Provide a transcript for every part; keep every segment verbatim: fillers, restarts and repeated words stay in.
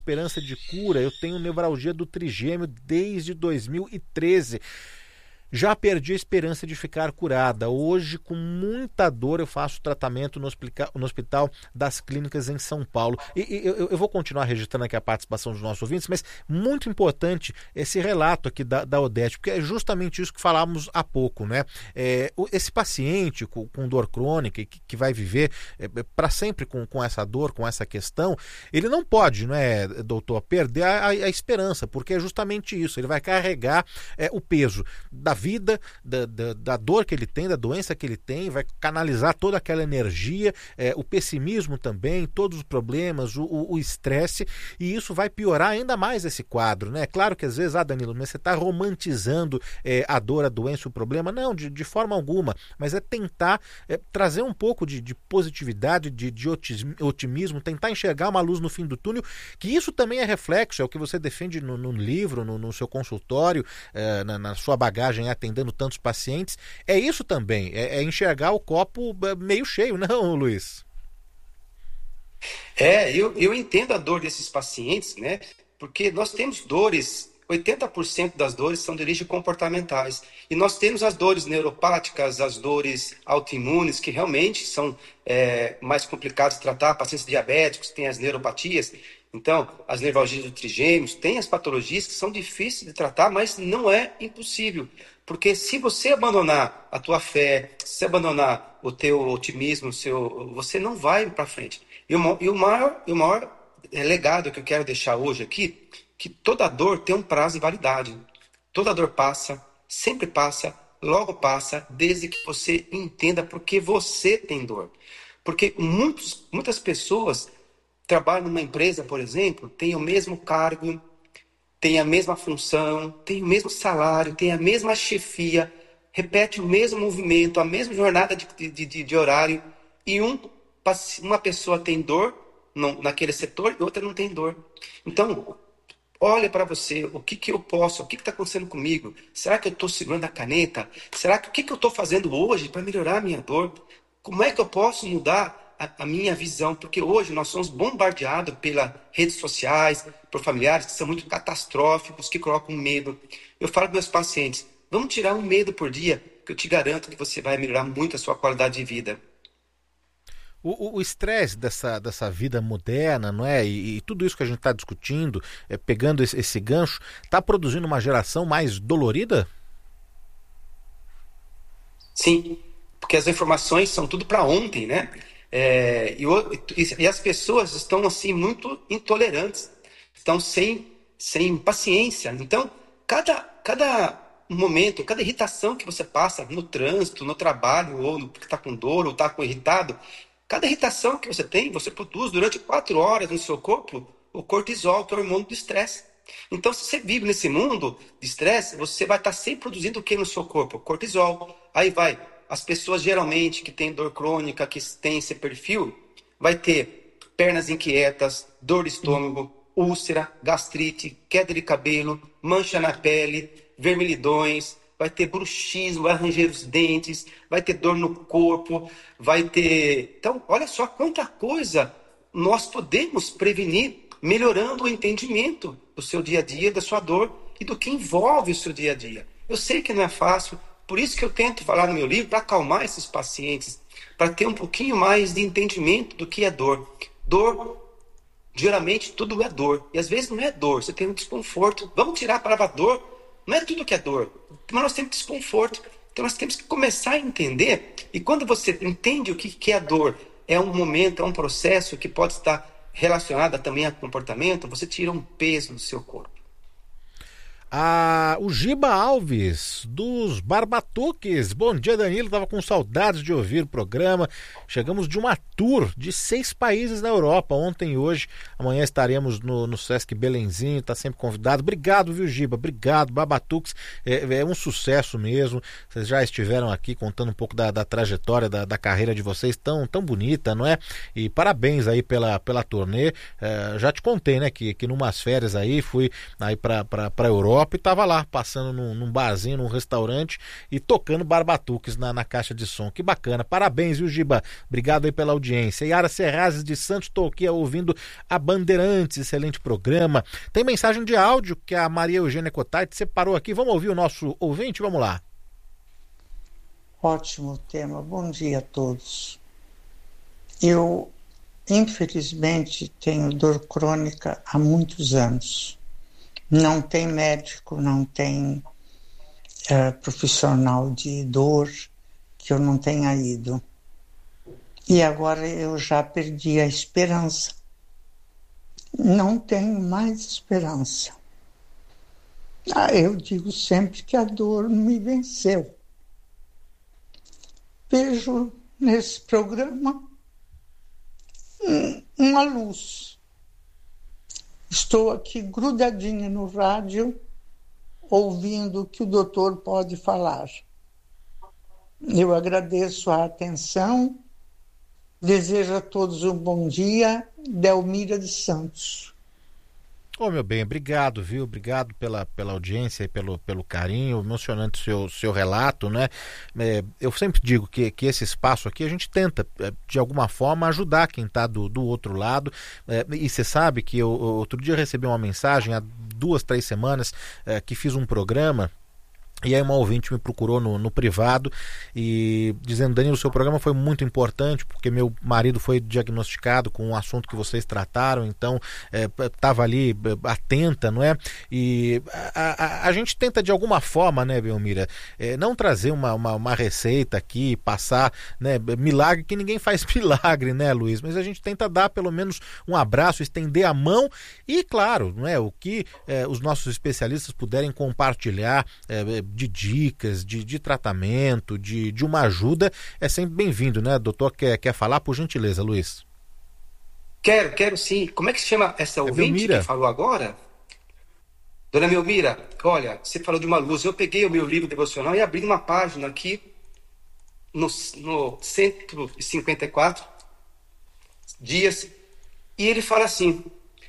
esperança de cura. Eu tenho nevralgia do trigêmeo desde dois mil e treze. Já perdi a esperança de ficar curada. Hoje, com muita dor, eu faço tratamento no hospital, no hospital das Clínicas em São Paulo. E, e eu, eu vou continuar registrando aqui a participação dos nossos ouvintes, mas muito importante esse relato aqui da, da Odete, porque é justamente isso que falávamos há pouco, né? É, esse paciente com, com dor crônica que, que vai viver é, para sempre com, com essa dor, com essa questão, ele não pode, não é, doutor, perder a, a, a esperança, porque é justamente isso. Ele vai carregar é, o peso da vida, da, da, da dor que ele tem, da doença que ele tem, vai canalizar toda aquela energia, é, o pessimismo também, todos os problemas, o estresse, e isso vai piorar ainda mais esse quadro, né? Claro que às vezes, ah, Danilo, mas você está romantizando é, a dor, a doença, o problema. Não, de, de forma alguma, mas é tentar é, trazer um pouco de, de positividade, de, de otimismo, tentar enxergar uma luz no fim do túnel, que isso também é reflexo, é o que você defende no, no livro, no, no seu consultório, é, na, na sua bagagem atendendo tantos pacientes. É isso também, é, é enxergar o copo meio cheio, não, Luiz? É, eu, eu entendo a dor desses pacientes, né? Porque nós temos dores, oitenta por cento das dores são de origem comportamentais. E nós temos as dores neuropáticas, as dores autoimunes, que realmente são é, mais complicadas de tratar. Pacientes diabéticos têm as neuropatias. Então, as nevralgias do trigêmeos, tem as patologias que são difíceis de tratar, mas não é impossível. Porque se você abandonar a tua fé, se abandonar o teu otimismo, o seu, você não vai para frente. E o, e o maior, e o maior legado que eu quero deixar hoje aqui, que toda dor tem um prazo de validade. Toda dor passa, sempre passa, logo passa, desde que você entenda por que você tem dor. Porque muitos, muitas pessoas trabalham numa empresa, por exemplo, têm o mesmo cargo, tem a mesma função, tem o mesmo salário, tem a mesma chefia, repete o mesmo movimento, a mesma jornada de, de, de, de horário, e um, uma pessoa tem dor não, naquele setor e outra não tem dor. Então, olha para você, o que, que eu posso, o que está acontecendo comigo? Será que eu estou segurando a caneta? Será que o que, que eu estou fazendo hoje para melhorar a minha dor? Como é que eu posso mudar a minha visão, porque hoje nós somos bombardeados pelas redes sociais, por familiares que são muito catastróficos, que colocam medo. Eu falo para meus pacientes, vamos tirar um medo por dia, que eu te garanto que você vai melhorar muito a sua qualidade de vida. O estresse dessa, dessa vida moderna, não é? E, e tudo isso que a gente está discutindo, é, pegando esse, esse gancho, está produzindo uma geração mais dolorida? Sim, porque as informações são tudo para ontem, né? É, e, e as pessoas estão assim muito intolerantes, estão sem, sem paciência. Então, cada, cada momento, cada irritação que você passa no trânsito, no trabalho, ou no, que está com dor, ou está com irritado, cada irritação que você tem, você produz durante quatro horas no seu corpo o cortisol, que é o hormônio do estresse. Então, se você vive nesse mundo de estresse, você vai estar sempre produzindo o que no seu corpo? Cortisol. Aí vai. As pessoas geralmente que têm dor crônica, que têm esse perfil, vai ter pernas inquietas, dor de estômago, úlcera, gastrite, queda de cabelo, mancha na pele, vermelhidões, vai ter bruxismo, vai ranger os dentes, vai ter dor no corpo, vai ter... Então, olha só quanta coisa nós podemos prevenir melhorando o entendimento do seu dia a dia, da sua dor e do que envolve o seu dia a dia. Eu sei que não é fácil. Por isso que eu tento falar no meu livro para acalmar esses pacientes, para ter um pouquinho mais de entendimento do que é dor. Dor, geralmente tudo é dor. E às vezes não é dor, você tem um desconforto. Vamos tirar a palavra dor, não é tudo que é dor, mas nós temos desconforto. Então nós temos que começar a entender. E quando você entende o que é dor, é um momento, é um processo que pode estar relacionado também a comportamento, você tira um peso do seu corpo. Ah, o Giba Alves, dos Barbatuques. Bom dia, Danilo. Estava com saudades de ouvir o programa. Chegamos de uma tour de seis países na Europa, ontem e hoje. Amanhã estaremos no, no Sesc Belenzinho, está sempre convidado. Obrigado, viu, Giba? Obrigado, Barbatuques. É, é um sucesso mesmo. Vocês já estiveram aqui contando um pouco da, da trajetória, da, da carreira de vocês, tão, tão bonita, não é? E parabéns aí pela, pela turnê. É, já te contei, né, que, que numas férias aí, fui aí para a Europa. Europa e estava lá, passando num, num barzinho, num restaurante e tocando barbatuques na, na caixa de som. Que bacana. Parabéns, viu, Giba? Obrigado aí pela audiência. Yara Serrazes de Santos, estou aqui ouvindo a Bandeirantes, excelente programa. Tem mensagem de áudio que a Maria Eugênia Cotarte separou aqui. Vamos ouvir o nosso ouvinte? Vamos lá. Ótimo tema. Bom dia a todos. Eu, infelizmente, tenho dor crônica há muitos anos. Não tem médico, não tem uh, profissional de dor que eu não tenha ido. E agora eu já perdi a esperança. Não tenho mais esperança. Ah, eu digo sempre que a dor me venceu. Vejo nesse programa uma luz. Estou aqui grudadinha no rádio, ouvindo o que o doutor pode falar. Eu agradeço a atenção, desejo a todos um bom dia. Delmira de Santos. Ô, meu bem, obrigado, viu? Obrigado pela, pela audiência e pelo, pelo carinho, emocionante o seu, seu relato, né? É, eu sempre digo que, que esse espaço aqui a gente tenta, de alguma forma, ajudar quem está do, do outro lado. É, e você sabe que eu, outro dia eu recebi uma mensagem, há duas, três semanas, é, que fiz um programa. E aí uma ouvinte me procurou no, no privado e dizendo: Danilo, o seu programa foi muito importante porque meu marido foi diagnosticado com um assunto que vocês trataram, então estava é, ali atenta, não é? E a, a, a gente tenta de alguma forma, né, Belmira, é, não trazer uma, uma, uma receita aqui, passar, né, milagre, que ninguém faz milagre, né, Luiz? Mas a gente tenta dar pelo menos um abraço, estender a mão e, claro, não é, o que é, os nossos especialistas puderem compartilhar é, de dicas, de, de tratamento, de, de uma ajuda, é sempre bem-vindo, né? Doutor, quer, quer falar, por gentileza, Luiz? Quero, quero sim. Como é que se chama essa ouvinte que falou agora? Dona Belmira, olha, você falou de uma luz. Eu peguei o meu livro devocional e abri uma página aqui no, no cento e cinquenta e quatro dias e ele fala assim: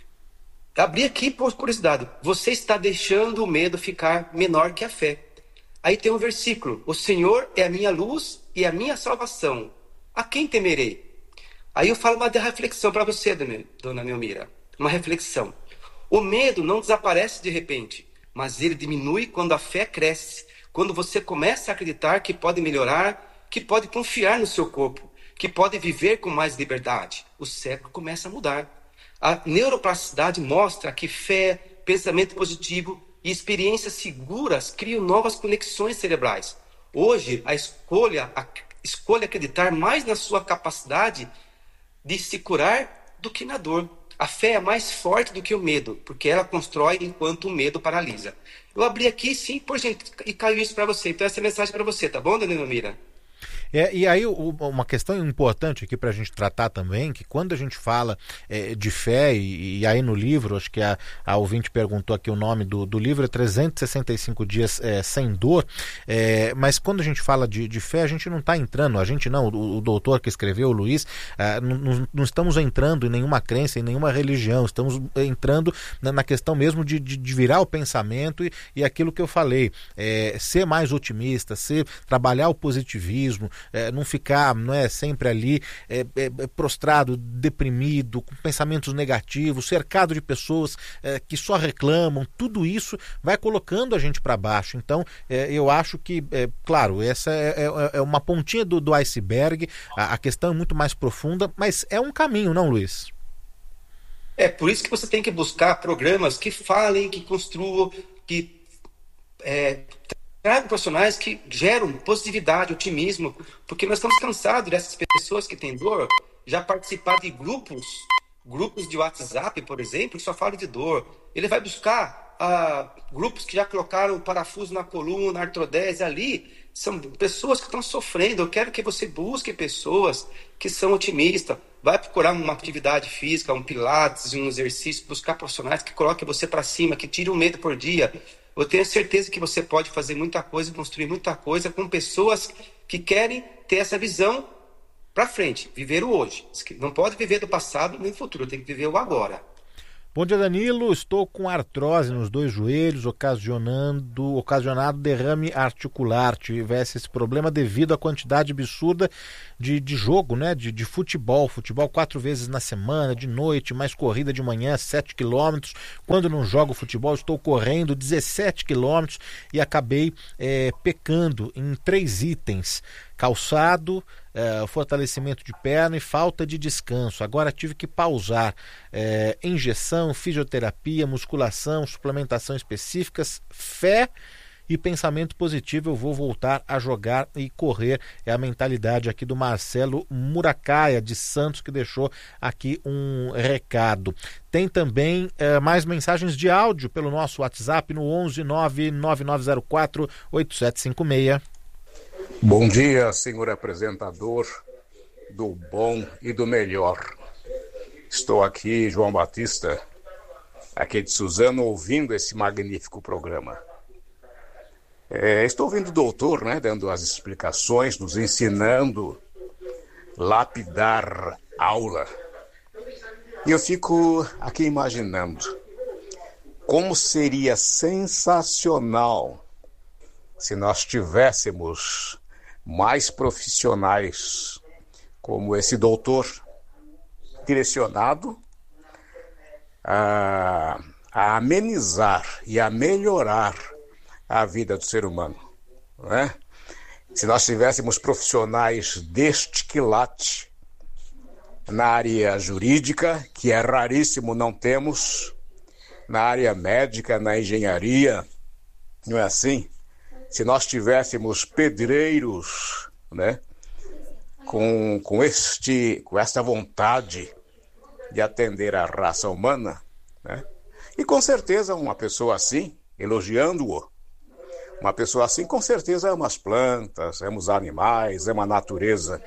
abri aqui por curiosidade, você está deixando o medo ficar menor que a fé. Aí tem um versículo: o Senhor é a minha luz e a minha salvação, a quem temerei? Aí eu falo uma reflexão para você, dona Belmira, uma reflexão. O medo não desaparece de repente, mas ele diminui quando a fé cresce, quando você começa a acreditar que pode melhorar, que pode confiar no seu corpo, que pode viver com mais liberdade. O cérebro começa a mudar. A neuroplasticidade mostra que fé, pensamento positivo e experiências seguras criam novas conexões cerebrais. Hoje, a escolha, a escolha acreditar mais na sua capacidade de se curar do que na dor. A fé é mais forte do que o medo, porque ela constrói enquanto o medo paralisa. Eu abri aqui, sim, por gente, e caiu isso para você. Então essa é a mensagem para você, tá bom, dona Belmira? É, e aí o, uma questão importante aqui para a gente tratar também, que quando a gente fala é, de fé, e, e aí no livro, acho que a, a ouvinte perguntou aqui o nome do, do livro, é trezentos e sessenta e cinco dias é, sem dor, é, mas quando a gente fala de, de fé, a gente não está entrando, a gente não, o, o doutor que escreveu, o Luiz, é, não, não estamos entrando em nenhuma crença, em nenhuma religião, estamos entrando na, na questão mesmo de, de, de virar o pensamento e, e aquilo que eu falei, é, ser mais otimista, ser, trabalhar o positivismo, É, não ficar, não é, sempre ali é, é, prostrado, deprimido, com pensamentos negativos, cercado de pessoas é, que só reclamam. Tudo isso vai colocando a gente para baixo. Então é, eu acho que, é, claro, essa é, é, é uma pontinha do, do iceberg, a, a questão é muito mais profunda, mas é um caminho, não, Luiz? É por isso que você tem que buscar programas que falem, que construam, que é, tragam profissionais que geram positividade, otimismo, porque nós estamos cansados dessas pessoas que têm dor já participar de grupos, grupos de WhatsApp, por exemplo, que só falam de dor. Ele vai buscar ah, grupos que já colocaram parafuso na coluna, artrodese ali, são pessoas que estão sofrendo. Eu quero que você busque pessoas que são otimistas, vai procurar uma atividade física, um pilates, um exercício, buscar profissionais que coloquem você para cima, que tirem o medo por dia. Eu tenho certeza que você pode fazer muita coisa, construir muita coisa com pessoas que querem ter essa visão para frente, viver o hoje. Não pode viver do passado nem do futuro, tem que viver o agora. Bom dia, Danilo. Estou com artrose nos dois joelhos, ocasionando, ocasionado derrame articular. Tivesse esse problema devido à quantidade absurda de, de jogo, né? De, de futebol. Futebol quatro vezes na semana, de noite, mais corrida de manhã, sete quilômetros. Quando não jogo futebol, estou correndo dezessete quilômetros e acabei é, pecando em três itens. Calçado, eh, fortalecimento de perna e falta de descanso. Agora tive que pausar. Eh, injeção, fisioterapia, musculação, suplementação específicas, fé e pensamento positivo. Eu vou voltar a jogar e correr. É a mentalidade aqui do Marcelo Muracaia de Santos, que deixou aqui um recado. Tem também eh, mais mensagens de áudio pelo nosso WhatsApp no onze nove nove nove zero quatro oito sete cinco seis. Bom dia, senhor apresentador do bom e do melhor. Estou aqui, João Batista, aqui de Suzano, ouvindo esse magnífico programa. É, estou ouvindo o doutor, né, dando as explicações, nos ensinando, lapidar aula. E eu fico aqui imaginando como seria sensacional se nós tivéssemos mais profissionais como esse doutor, direcionado a, a amenizar e a melhorar a vida do ser humano, não é? Se nós tivéssemos profissionais deste quilate na área jurídica, que é raríssimo, não temos, na área médica, na engenharia, não é assim? Se nós tivéssemos pedreiros, né, com, com, este, com esta vontade de atender a raça humana, né, e com certeza uma pessoa assim, elogiando-o, uma pessoa assim com certeza ama as plantas, ama os animais, ama a natureza.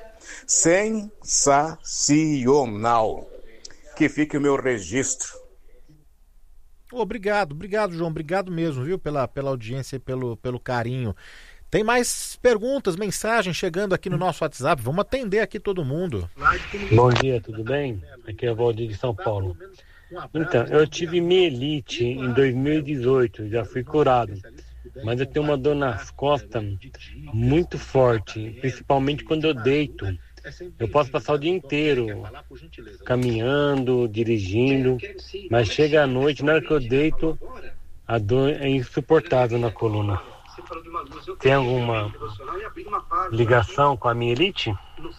Sensacional. Que fique o meu registro. Obrigado, obrigado, João, obrigado mesmo, viu, pela, pela audiência e pelo, pelo carinho. Tem mais perguntas, mensagens chegando aqui no nosso WhatsApp, vamos atender aqui todo mundo. Bom dia, tudo bem? Aqui é o Valdir de São Paulo. Então, eu tive mielite em dois mil e dezoito, já fui curado, mas eu tenho uma dor nas costas muito forte, principalmente quando eu deito. Eu posso passar o dia inteiro caminhando, dirigindo, mas chega à noite, na hora que eu deito, a dor é insuportável na coluna. Tem alguma ligação com a mielite?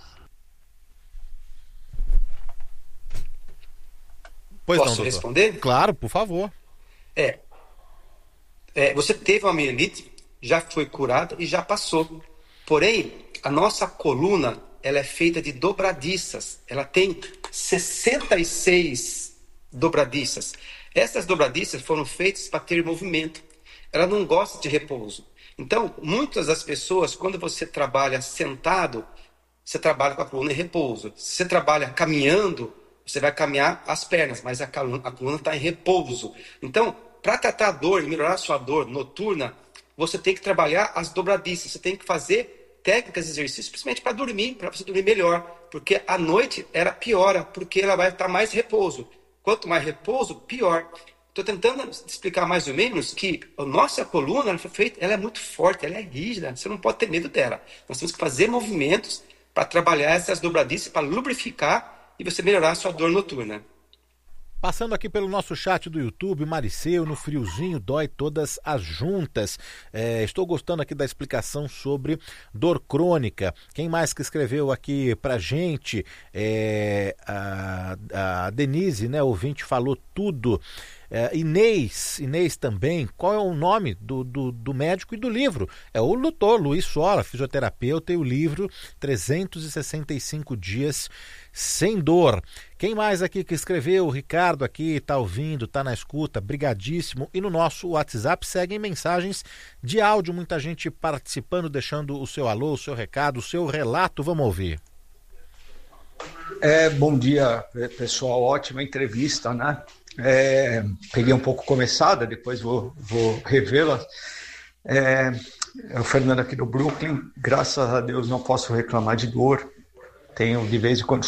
Pois Posso não, doutor. responder? Claro, por favor. É, é, você teve uma mielite, já foi curada e já passou. Porém, a nossa coluna, ela é feita de dobradiças. Ela tem sessenta e seis dobradiças. Essas dobradiças foram feitas para ter movimento. Ela não gosta de repouso. Então, muitas das pessoas, quando você trabalha sentado, você trabalha com a coluna em repouso. Se você trabalha caminhando, você vai caminhar as pernas, mas a coluna está em repouso. Então, para tratar a dor e melhorar a sua dor noturna, você tem que trabalhar as dobradiças. Você tem que fazer técnicas de exercício, principalmente para dormir, para você dormir melhor. Porque à noite ela piora, porque ela vai estar mais repouso. Quanto mais repouso, pior. Estou tentando explicar mais ou menos que a nossa coluna, ela foi feita, ela é muito forte, ela é rígida, você não pode ter medo dela. Nós temos que fazer movimentos para trabalhar essas dobradiças, para lubrificar e você melhorar a sua dor noturna. Passando aqui pelo nosso chat do YouTube, Mariceu, no friozinho dói todas as juntas. É, estou gostando aqui da explicação sobre dor crônica. Quem mais que escreveu aqui pra gente? É, a, a Denise, né, ouvinte, falou tudo. É, Inês, Inês também, qual é o nome do, do, do médico e do livro? É o doutor Luiz Sola, fisioterapeuta, e o livro trezentos e sessenta e cinco dias sem dor. Quem mais aqui que escreveu? O Ricardo aqui está ouvindo, está na escuta, brigadíssimo. E no nosso WhatsApp seguem mensagens de áudio, muita gente participando, deixando o seu alô, o seu recado, o seu relato. Vamos ouvir. É, bom dia, pessoal, ótima entrevista, né? É, peguei um pouco começada, depois vou, vou revê-la. É, é o Fernando aqui do Brooklyn. Graças a Deus não posso reclamar de dor. Tenho de vez em quando só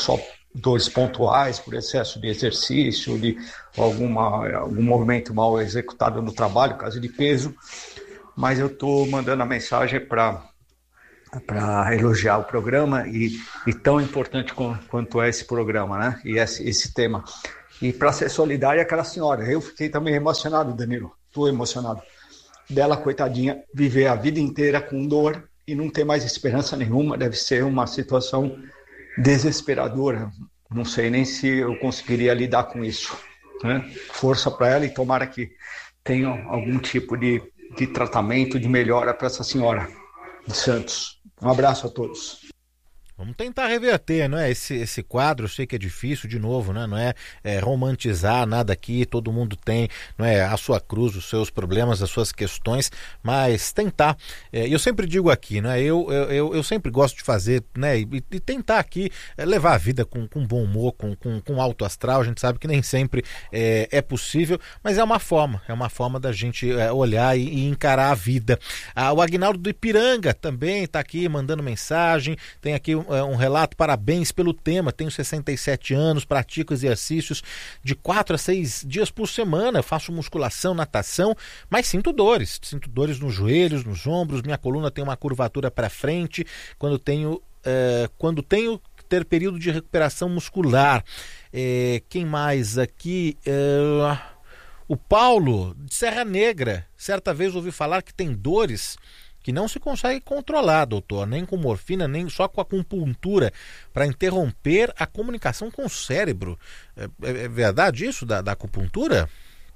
dores pontuais por excesso de exercício, de alguma, algum movimento mal executado no trabalho, caso de peso, mas eu estou mandando a mensagem para para elogiar o programa e, e tão importante com, quanto é esse programa, né? E esse, esse tema. E para ser solidária, aquela senhora, eu fiquei também emocionado, Danilo, estou emocionado, dela, coitadinha, viver a vida inteira com dor e não ter mais esperança nenhuma, deve ser uma situação desesperadora. Não sei nem se eu conseguiria lidar com isso, né? Força para ela e tomara que tenha algum tipo de, de tratamento, de melhora para essa senhora de Santos. Um abraço a todos. Vamos tentar reverter, não é? Esse, esse quadro, eu sei que é difícil, de novo, né? Não é, é romantizar nada aqui, todo mundo tem, não é, a sua cruz, os seus problemas, as suas questões, mas tentar. E é, eu sempre digo aqui, né? Eu, eu, eu sempre gosto de fazer, né? E, e tentar aqui é, levar a vida com, com bom humor, com, com, com alto astral. A gente sabe que nem sempre é, é possível, mas é uma forma, é uma forma da gente é, olhar e, e encarar a vida. Ah, o Aguinaldo do Ipiranga também está aqui mandando mensagem, tem aqui um relato, parabéns pelo tema, tenho sessenta e sete anos, pratico exercícios de quatro a seis dias por semana, faço musculação, natação, mas sinto dores, sinto dores nos joelhos, nos ombros, minha coluna tem uma curvatura para frente, quando tenho, é, quando tenho que ter período de recuperação muscular. É, quem mais aqui? É, o Paulo, de Serra Negra, certa vez ouvi falar que tem dores que não se consegue controlar, doutor, nem com morfina, nem só com acupuntura, para interromper a comunicação com o cérebro. É, é verdade isso da, da acupuntura?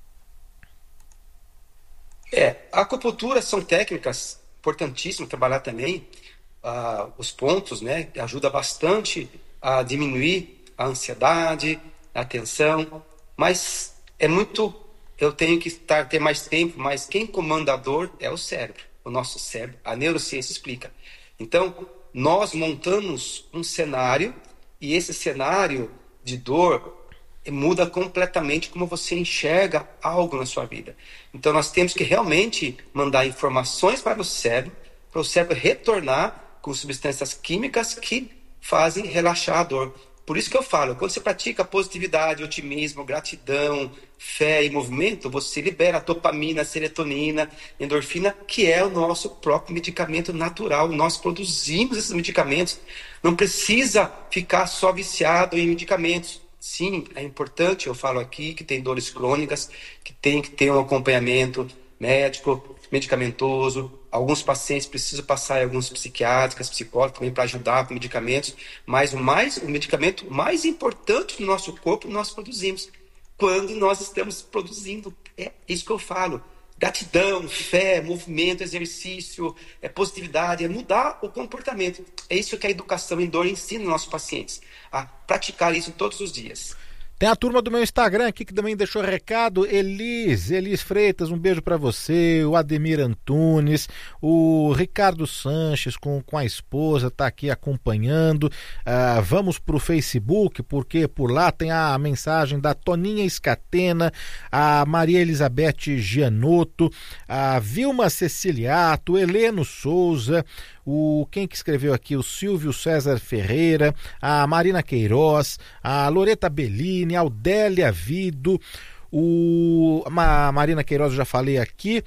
É, a acupuntura são técnicas importantíssimas, trabalhar também uh, os pontos, né? Ajuda bastante a diminuir a ansiedade, a tensão, mas é muito, eu tenho que estar, ter mais tempo, mas quem comanda a dor é o cérebro. O nosso cérebro, a neurociência explica. Então, nós montamos um cenário e esse cenário de dor muda completamente como você enxerga algo na sua vida. Então, nós temos que realmente mandar informações para o cérebro, para o cérebro retornar com substâncias químicas que fazem relaxar a dor. Por isso que eu falo, quando você pratica positividade, otimismo, gratidão, fé e movimento, você libera a dopamina, serotonina, endorfina, que é o nosso próprio medicamento natural. Nós produzimos esses medicamentos. Não precisa ficar só viciado em medicamentos. Sim, é importante, eu falo aqui, que tem dores crônicas, que tem que ter um acompanhamento médico, medicamentoso. Alguns pacientes precisam passar em alguns psiquiátricos, psicólogos também para ajudar com medicamentos, mas o, mais, o medicamento mais importante do nosso corpo nós produzimos quando nós estamos produzindo. É isso que eu falo. Gratidão, fé, movimento, exercício, é positividade, é mudar o comportamento. É isso que a educação em dor ensina aos nossos pacientes, a praticar isso todos os dias. Tem a turma do meu Instagram aqui que também deixou recado. Elis, Elis Freitas, um beijo para você. O Ademir Antunes, o Ricardo Sanches com, com a esposa tá aqui acompanhando. Uh, vamos pro Facebook, porque por lá tem a mensagem da Toninha Escatena, a Maria Elizabeth Gianotto, a Vilma Ceciliato, Heleno Souza, o quem que escreveu aqui? O Silvio César Ferreira, a Marina Queiroz, a Loreta Bellini, a Aldélia Vido, o, a Marina Queiroz eu já falei aqui,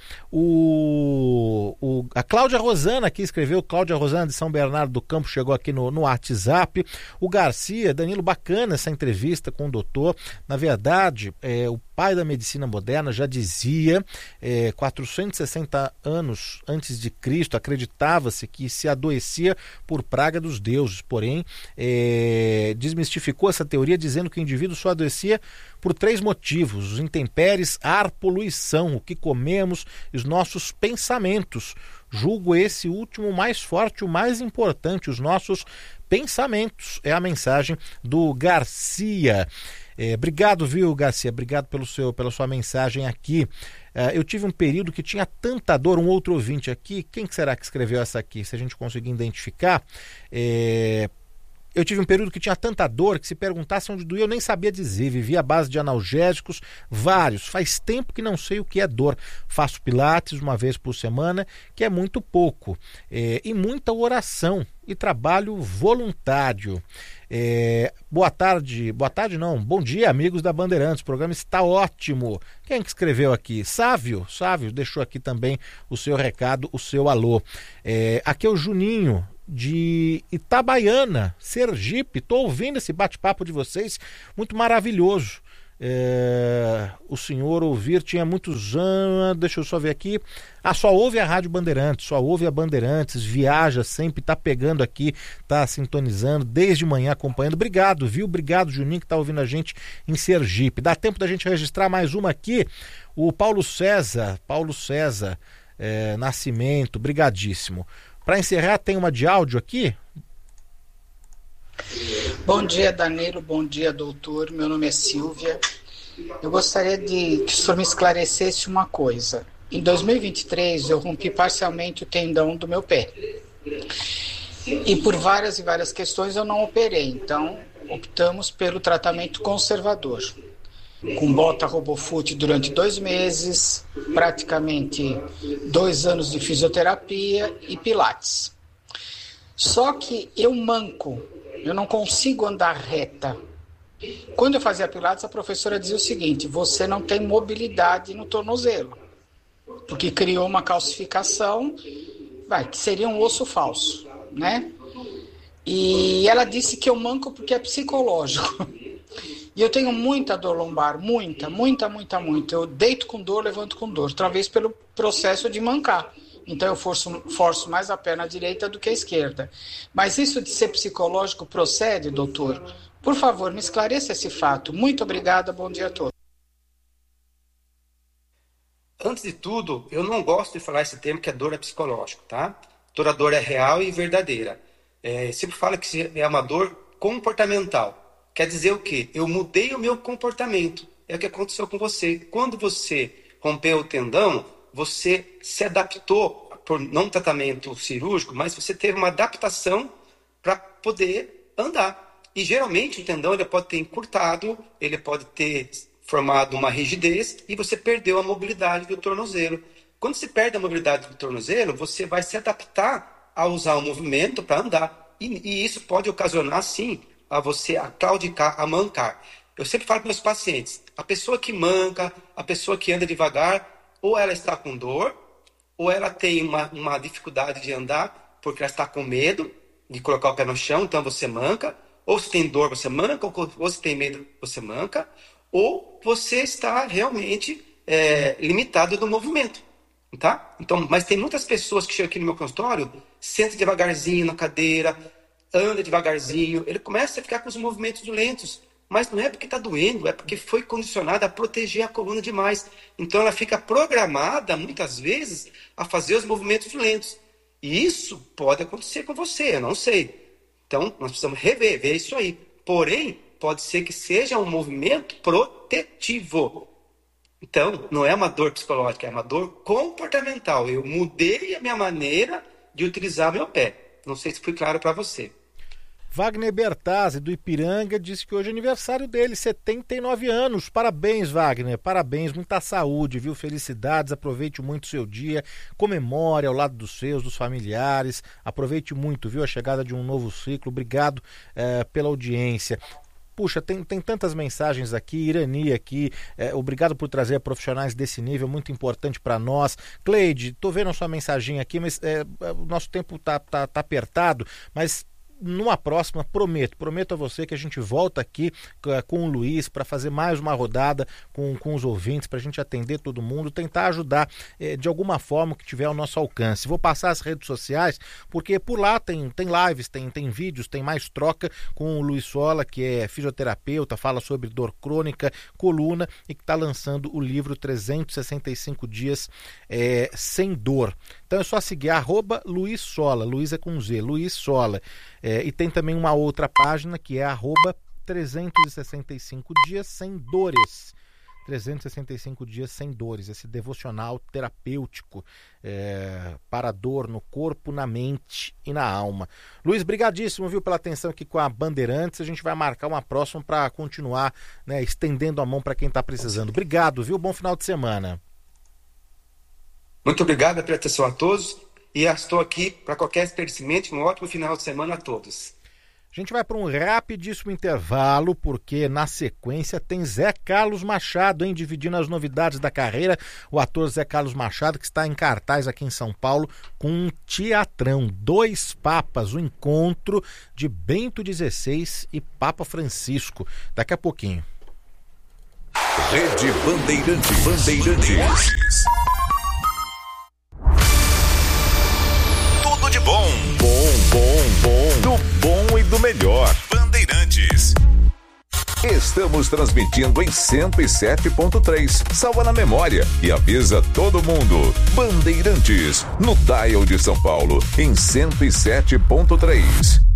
o, o, a Cláudia Rosana aqui escreveu, Cláudia Rosana de São Bernardo do Campo chegou aqui no, no WhatsApp, o Garcia, Danilo, bacana essa entrevista com o doutor, na verdade, é, o pai da medicina moderna já dizia, é, quatrocentos e sessenta anos antes de Cristo, acreditava-se que se adoecia por praga dos deuses, porém, é, desmistificou essa teoria dizendo que o indivíduo só adoecia por três motivos: os intempéries, ar, poluição, o que comemos e os nossos pensamentos. Julgo esse último mais forte, o mais importante, os nossos pensamentos. É a mensagem do Garcia. É, obrigado, viu, Garcia? Obrigado pelo seu, pela sua mensagem aqui. É, eu tive um período que tinha tanta dor, um outro ouvinte aqui, quem será que escreveu essa aqui? Se a gente conseguir identificar, é... Eu tive um período que tinha tanta dor que se perguntasse onde doía eu nem sabia dizer. Vivia à base de analgésicos, vários. Faz tempo que não sei o que é dor. Faço pilates uma vez por semana, que é muito pouco. É, e muita oração e trabalho voluntário. É, boa tarde, boa tarde não, bom dia amigos da Bandeirantes, o programa está ótimo. Quem que escreveu aqui? Sávio, Sávio deixou aqui também o seu recado, o seu alô. É, aqui é o Juninho de Itabaiana, Sergipe. Estou ouvindo esse bate-papo de vocês, muito maravilhoso. É, o senhor ouvir tinha muitos anos, deixa eu só ver aqui. Ah, só ouve a Rádio Bandeirantes, só ouve a Bandeirantes, viaja sempre, tá pegando aqui, tá sintonizando desde manhã, acompanhando. Obrigado, viu? Obrigado, Juninho, que tá ouvindo a gente em Sergipe. Dá tempo da gente registrar mais uma aqui. O Paulo César, Paulo César é, Nascimento, brigadíssimo. Para encerrar, tem uma de áudio aqui. Bom dia, Danilo. Bom dia, doutor. Meu nome é Silvia. Eu gostaria de que o senhor me esclarecesse uma coisa. Em dois mil e vinte e três, eu rompi parcialmente o tendão do meu pé. E por várias e várias questões eu não operei. Então, optamos pelo tratamento conservador. Com bota RoboFoot durante dois meses, praticamente dois anos de fisioterapia e pilates. Só que eu manco. Eu não consigo andar reta. Quando eu fazia pilates, a professora dizia o seguinte: você não tem mobilidade no tornozelo, porque criou uma calcificação, vai, que seria um osso falso, né? E ela disse que eu manco porque é psicológico. E eu tenho muita dor lombar, muita, muita, muita, muita. Eu deito com dor, levanto com dor, talvez pelo processo de mancar. Então eu forço, forço mais a perna direita do que a esquerda. Mas isso de ser psicológico procede, doutor? Por favor, me esclareça esse fato. Muito obrigada, bom dia a todos. Antes de tudo, eu não gosto de falar esse termo que a dor é psicológico, tá? Toda dor é real e verdadeira. É, sempre fala que é uma dor comportamental. Quer dizer o quê? Eu mudei o meu comportamento. É o que aconteceu com você. Quando você rompeu o tendão, você se adaptou, por não tratamento cirúrgico, mas você teve uma adaptação para poder andar. E geralmente o tendão ele pode ter encurtado, ele pode ter formado uma rigidez e você perdeu a mobilidade do tornozelo. Quando você perde a mobilidade do tornozelo, você vai se adaptar a usar o movimento para andar. E, e isso pode ocasionar, sim, a você a claudicar, a mancar. Eu sempre falo para meus pacientes, a pessoa que manca, a pessoa que anda devagar, ou ela está com dor, ou ela tem uma, uma dificuldade de andar porque ela está com medo de colocar o pé no chão, então você manca. Ou se tem dor, você manca, ou se tem medo, você manca. Ou você está realmente é, limitado no movimento. Tá? Então, mas tem muitas pessoas que chegam aqui no meu consultório, senta devagarzinho na cadeira, anda devagarzinho, ele começa a ficar com os movimentos lentos. Mas não é porque está doendo, é porque foi condicionada a proteger a coluna demais. Então ela fica programada, muitas vezes, a fazer os movimentos lentos. E isso pode acontecer com você, eu não sei. Então nós precisamos rever, ver isso aí. Porém, pode ser que seja um movimento protetivo. Então, não é uma dor psicológica, é uma dor comportamental. Eu mudei a minha maneira de utilizar meu pé. Não sei se fui claro para você. Wagner Bertazzi, do Ipiranga, disse que hoje é aniversário dele, setenta e nove anos. Parabéns, Wagner, parabéns, muita saúde, viu? Felicidades, aproveite muito o seu dia, comemore ao lado dos seus, dos familiares, aproveite muito, viu? A chegada de um novo ciclo, obrigado eh, pela audiência. Puxa, tem, tem tantas mensagens aqui, Irani aqui, é, obrigado por trazer profissionais desse nível, muito importante para nós. Cleide, tô vendo a sua mensagem aqui, mas é, o nosso tempo tá, tá, tá apertado, mas numa próxima, prometo, prometo a você que a gente volta aqui com o Luiz para fazer mais uma rodada com, com os ouvintes, para a gente atender todo mundo, tentar ajudar eh, de alguma forma que tiver ao nosso alcance. Vou passar as redes sociais, porque por lá tem, tem lives, tem, tem vídeos, tem mais troca com o Luiz Sola, que é fisioterapeuta, fala sobre dor crônica, coluna e que está lançando o livro trezentos e sessenta e cinco dias eh, sem dor. Então é só seguir, arroba Luiz Sola, Luiz é com Z, Luiz Sola. É, e tem também uma outra página que é arroba trezentos e sessenta e cinco dias sem dores. trezentos e sessenta e cinco dias sem dores, esse devocional terapêutico é, para a dor no corpo, na mente e na alma. Luiz, brigadíssimo, viu, pela atenção aqui com a Bandeirantes. A gente vai marcar uma próxima para continuar, né, estendendo a mão para quem está precisando. Obrigado, viu? Bom final de semana. Muito obrigado pela atenção a todos e estou aqui para qualquer esclarecimento. Um ótimo final de semana a todos. A gente vai para um rapidíssimo intervalo, porque na sequência tem Zé Carlos Machado, hein, dividindo as novidades da carreira. O ator Zé Carlos Machado, que está em cartaz aqui em São Paulo com um teatrão, Dois Papas, o encontro de Bento dezesseis e Papa Francisco. Daqui a pouquinho. Rede Bandeirantes. Bandeirantes. Tudo de bom. Bom, bom, bom. Do bom e do melhor. Bandeirantes. Estamos transmitindo em cento e sete ponto três. Salva na memória e avisa todo mundo. Bandeirantes, no dial de São Paulo, em cento e sete ponto três.